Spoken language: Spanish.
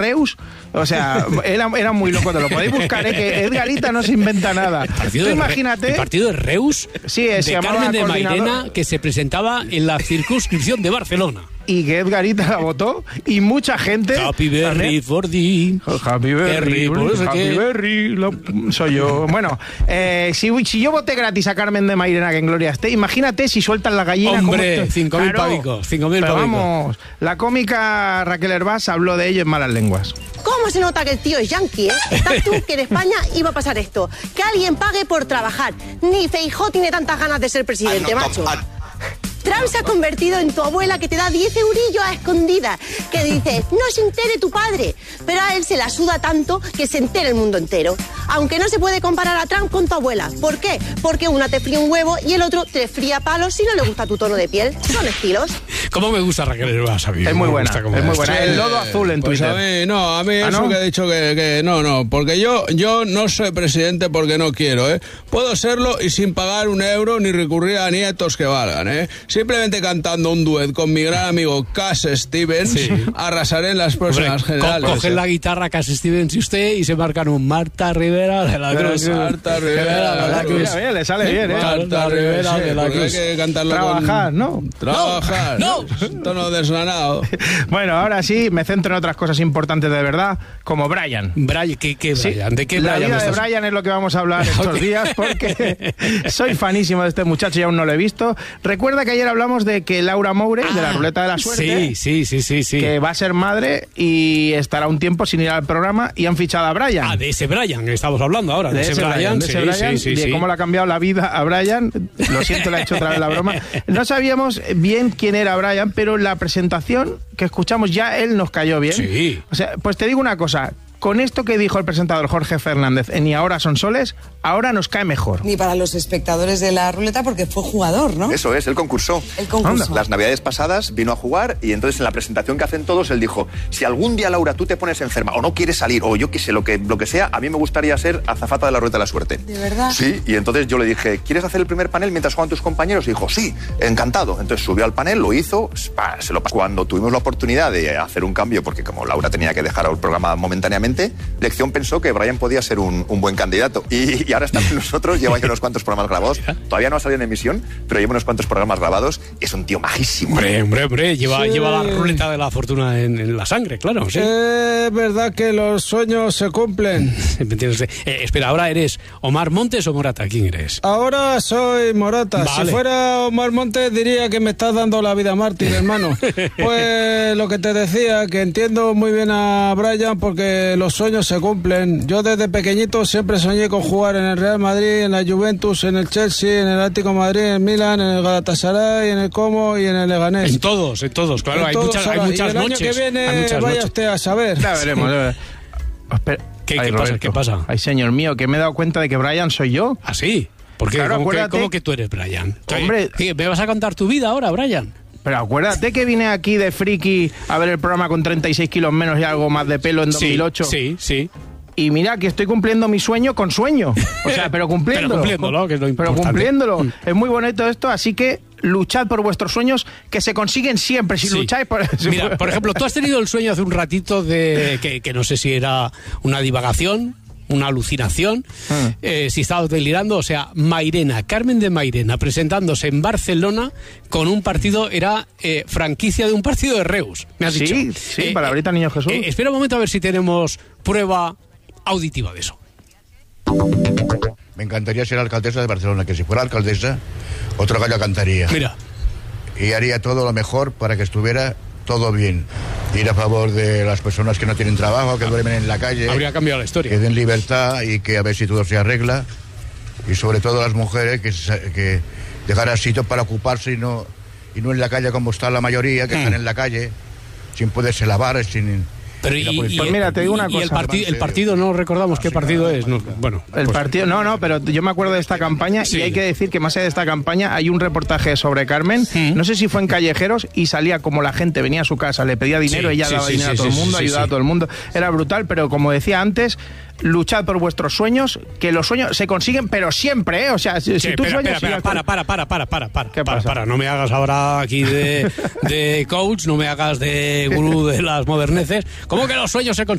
Reus, o sea, era muy loco, te lo podéis buscar, que Edgarita no se inventa nada. Imagínate. El partido de Reus, sí, de Carmen de Mairena, que se presentaba en la circunscripción de Barcelona. Y que Edgarita la votó y mucha gente. Happy Berry for thee. Happy Berry, Happy Berry, soy yo. Bueno, si yo voté gratis a Carmen de Mairena, que en gloria esté, imagínate si sueltan la gallina. Hombre, 5.000 pavicos, 5.000 pavicos. Vamos, la cómica Raquel Hervás habló de ello en Malas Lenguas. ¿Cómo se nota que el tío es yankee, Estás tú que en España iba a pasar esto. Que alguien pague por trabajar. Ni Feijóo tiene tantas ganas de ser presidente, macho. Trump se ha convertido en tu abuela que te da 10 eurillos a escondidas, que dices, no se entere tu padre, pero a él se la suda tanto que se entere el mundo entero. Aunque no se puede comparar a Trump con tu abuela. ¿Por qué? Porque una te fría un huevo y el otro te fría palos si no le gusta tu tono de piel. Son estilos. ¿Cómo me gusta Raquel Hervás? Es muy buena, es muy buena. El lodo azul en pues Twitter. A mí eso ¿no? Que he dicho que no, porque yo no soy presidente porque no quiero, Puedo serlo y sin pagar un euro ni recurrir a nietos que valgan, Simplemente cantando un duet con mi gran amigo Cass Stevens, arrasaré en las próximas generales. Cogen la guitarra Cass Stevens y usted y se marcan un Marta Rivera de la Cruz. Marta Rivera de la Cruz. Mira, le sale bien, Marta Rivera de la Cruz. Hay que cantarlo trabajar, ¿no? Trabajar. No. Tono desganado. Bueno, ahora sí, me centro en otras cosas importantes de verdad, como Brian. ¿Qué Brian? ¿De qué la Brian? La vida de Brian es lo que vamos a hablar estos días, porque soy fanísimo de este muchacho y aún no lo he visto. Recuerda que ayer hablamos de que Laura Moure, de la Ruleta de la Suerte, sí, que va a ser madre y estará un tiempo sin ir al programa, y han fichado a Brian. De ese Brian que estamos hablando ahora, de ese Brian, de cómo le ha cambiado la vida a Brian. Lo siento, le ha hecho otra vez la broma. No sabíamos bien quién era Brian, pero la presentación que escuchamos ya él nos cayó bien. Sí. O sea, pues te digo una cosa, con esto que dijo el presentador Jorge Fernández en Y ahora son soles, ahora nos cae mejor. Ni para los espectadores de la ruleta porque fue jugador, ¿no? Eso es, él concursó. Las navidades pasadas vino a jugar y entonces en la presentación que hacen todos él dijo, si algún día, Laura, tú te pones enferma o no quieres salir o yo qué sé, lo que sea, a mí me gustaría ser azafata de la Ruleta de la Suerte. ¿De verdad? Sí, y entonces yo le dije, ¿quieres hacer el primer panel mientras juegan tus compañeros? Y dijo, sí, encantado. Entonces subió al panel, lo hizo, se lo pasó. Cuando tuvimos la oportunidad de hacer un cambio, porque como Laura tenía que dejar el programa momentáneamente, Lección pensó que Brian podía ser un buen candidato. Y ahora está con nosotros, lleva ya unos cuantos programas grabados. Todavía no ha salido en emisión, pero lleva unos cuantos programas grabados. Es un tío majísimo. Hombre, lleva la ruleta de la fortuna en la sangre, claro. Sí. Es verdad que los sueños se cumplen. Espera, ¿ahora eres Omar Montes o Morata? ¿Quién eres? Ahora soy Morata. Vale. Si fuera Omar Montes diría que me estás dando la vida mártir, hermano. Pues lo que te decía, que entiendo muy bien a Brian porque los sueños se cumplen. Yo desde pequeñito siempre soñé con jugar en el Real Madrid, en la Juventus, en el Chelsea, en el Atlético de Madrid, en el Milan, en el Galatasaray, en el Como y en el Leganés. En todos, claro. Hay muchas y el noches. año que viene vaya usted a saber. Ya veremos. ¿Qué pasa? Ay, señor mío, que me he dado cuenta de que Brian soy yo. ¿Ah, sí? ¿Por qué? Claro, ¿Cómo que tú eres Brian? Hombre, ¿me vas a contar tu vida ahora, Brian? Pero acuérdate que vine aquí de friki a ver el programa con 36 kilos menos y algo más de pelo en 2008. Sí. Y mira que estoy cumpliendo mi sueño con sueño. O sea, pero cumpliéndolo. Que es lo importante. Pero cumpliéndolo. Es muy bonito esto, así que luchad por vuestros sueños, que se consiguen siempre si lucháis por eso. Mira, por ejemplo, tú has tenido el sueño hace un ratito de que no sé si era una divagación, una alucinación, si estabas delirando, o sea, Carmen de Mairena, presentándose en Barcelona con un partido, era franquicia de un partido de Reus, me has dicho. Sí, palabrita Niño Jesús. Espera un momento a ver si tenemos prueba auditiva de eso. Me encantaría ser alcaldesa de Barcelona, que si fuera alcaldesa, otro gallo cantaría. Mira. Y haría todo lo mejor para que estuviera todo bien. Ir a favor de las personas que no tienen trabajo, que duermen en la calle. Habría cambiado la historia. Que den libertad y que a ver si todo se arregla. Y sobre todo las mujeres, que dejaran sitio para ocuparse y no en la calle como está la mayoría, que están en la calle sin poderse lavar, sin... Pero pues mira, te digo una cosa. Y el partido no recordamos qué partido es. Bueno, el partido, pero yo me acuerdo de esta campaña y hay que decir que más allá de esta campaña hay un reportaje sobre Carmen. No sé si fue en Callejeros y salía como la gente venía a su casa, le pedía dinero, ella daba dinero a todo el mundo, ayudaba a todo el mundo. Era brutal, pero como decía antes, luchad por vuestros sueños, que los sueños se consiguen, pero siempre, ¿eh? O sea, si tú sueñas... Para, no me hagas ahora aquí de coach, no me hagas de gurú de las moderneces. ¿Cómo que los sueños se consiguen?